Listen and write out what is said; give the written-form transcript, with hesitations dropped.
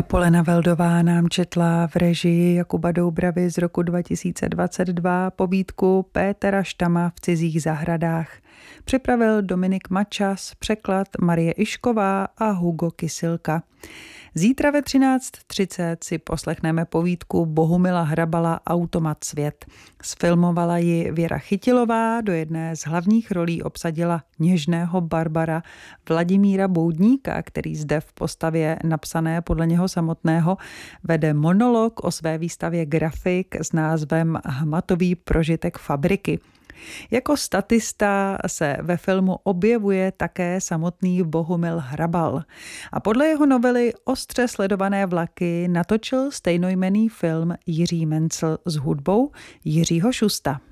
Polena Veldová nám četla v režii Jakuba Doubravy z roku 2022 povídku Pétera Štama v cizích zahradách. Připravil Dominik Mačas, překlad Marie Išková a Hugo Kysilka. Zítra ve 13:30 si poslechneme povídku Bohumila Hrabala Automat svět. Sfilmovala ji Věra Chytilová, do jedné z hlavních rolí obsadila něžného Barbara Vladimíra Boudníka, který zde v postavě napsané podle něho samotného vede monolog o své výstavě grafik s názvem Hmatový prožitek fabriky. Jako statista se ve filmu objevuje také samotný Bohumil Hrabal a podle jeho novely Ostře sledované vlaky natočil stejnojmenný film Jiří Mencl s hudbou Jiřího Šusta.